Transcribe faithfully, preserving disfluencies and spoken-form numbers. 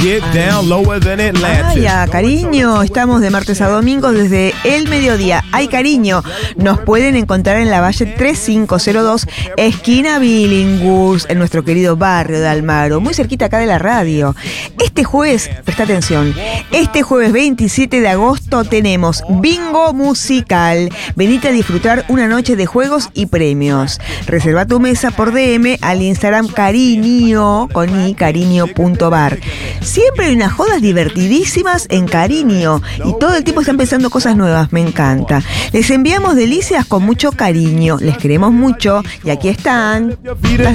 Ay, a cariño, estamos de martes a domingo desde el mediodía. Ay, cariño, nos pueden encontrar en la Valle tres cinco cero dos, esquina Billinghurst, en nuestro querido barrio de Almagro, muy cerquita acá de la radio. Este jueves, presta atención, este jueves veintisiete de agosto tenemos bingo musical. Venite a disfrutar una noche de juegos y premios. Reserva tu mesa por D M al Instagram cariño, con i, cariño.bar. Siempre hay unas jodas divertidísimas en Cariño y todo el tiempo están pensando cosas nuevas, me encanta. Les enviamos delicias con mucho cariño, les queremos mucho y aquí están.